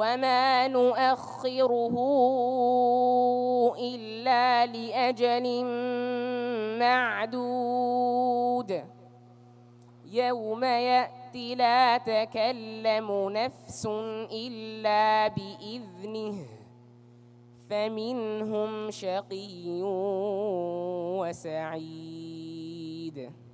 وما نؤخره إلا لأجل معدود يوم يأتي لا تكلم نفس إلا بإذنه فمنهم شقي وسعيد